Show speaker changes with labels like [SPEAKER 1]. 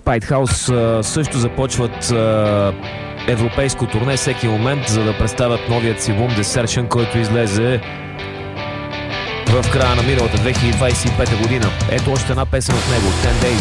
[SPEAKER 1] Spite House също започват европейско турне всеки момент, за да представят новият си албум Desertion, който излезе в края на миналата 2025 година. Ето още една песен от него, 10 Days.